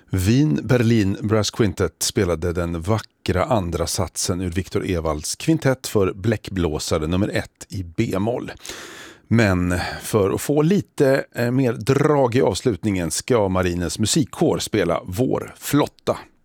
Wien Berlin Brass Quintet spelade den vackra andra satsen ur Viktor Evalds kvintett för bläckblåsare nummer 1 i B-moll. Men för att få lite mer drag i avslutningen ska Marinens musikkår spela Vår flotta.